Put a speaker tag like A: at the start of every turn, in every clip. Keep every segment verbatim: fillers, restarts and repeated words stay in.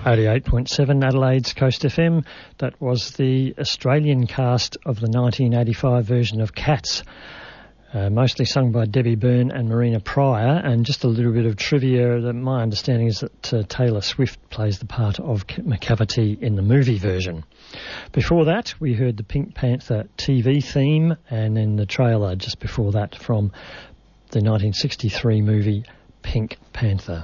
A: eighty-eight point seven Adelaide's Coast F M. That was the Australian cast of the nineteen eighty-five version of Cats, uh, mostly sung by Debbie Byrne and Marina Pryor. And just a little bit of trivia, that my understanding is that uh, Taylor Swift plays the part of McCavity in the movie version. Before that, we heard the Pink Panther T V theme, and then the trailer just before that from the nineteen sixty-three movie Pink Panther.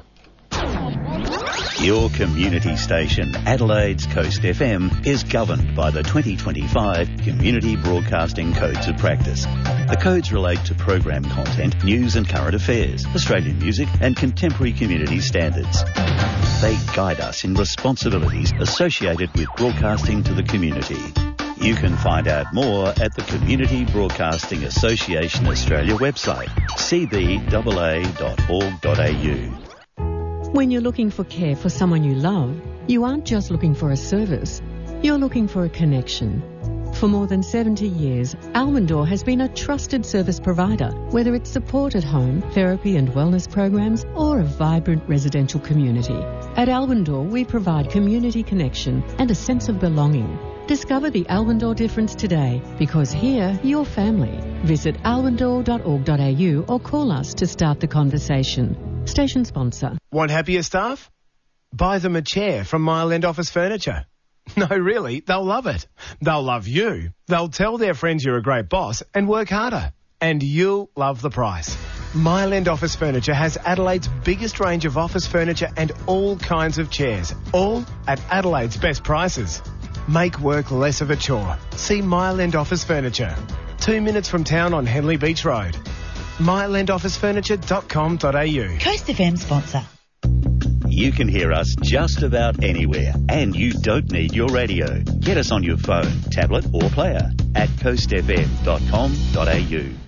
B: Your community station, Adelaide's Coast F M, is governed by the twenty twenty-five Community Broadcasting Codes of Practice. The codes relate to program content, news and current affairs, Australian music and contemporary community standards. They guide us in responsibilities associated with broadcasting to the community. You can find out more at the Community Broadcasting Association Australia website, c b a a dot org dot a u.
C: When you're looking for care for someone you love, you aren't just looking for a service, you're looking for a connection. For more than seventy years, Almondor has been a trusted service provider, whether it's support at home, therapy and wellness programs, or a vibrant residential community. At Almondor, we provide community connection and a sense of belonging. Discover the Almondor difference today, because here, you're family. Visit almondor dot org dot a u or call us to start the conversation. Station sponsor.
D: Want happier staff? Buy them a chair from Mile End Office Furniture. No, really, they'll love it. They'll love you. They'll tell their friends you're a great boss and work harder. And you'll love the price. Mile End Office Furniture has Adelaide's biggest range of office furniture and all kinds of chairs, all at Adelaide's best prices. Make work less of a chore. See Mile End Office Furniture. Two minutes from town on Henley Beach Road. mile end office furniture dot com dot a u.
E: Coast F M sponsor.
B: You can hear us just about anywhere, and you don't need your radio. Get us on your phone, tablet or player at coast f m dot com dot a u.